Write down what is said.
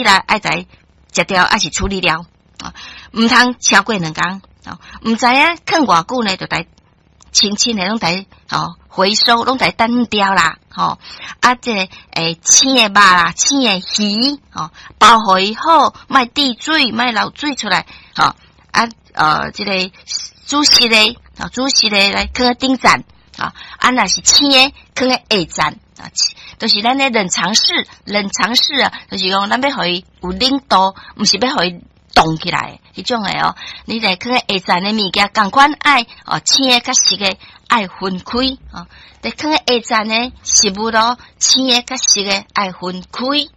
啦，爱在食掉还是处理了啊，唔通超过2天啊，唔知影放偌久呢，就得轻轻的拢得回收，拢得单掉啦，这青的肉啦，青的鱼包好以后，卖滴水，卖流水出来，这个煮熟的来放在顶站若是青的放在下站就是咱的冷藏室啊，就是讲咱要互伊有冷度，毋是要互伊冻起来迄种的你来放在下站的物件，共款爱青的甲熟的爱分开在放在下站的食物咯，青的甲熟的爱分开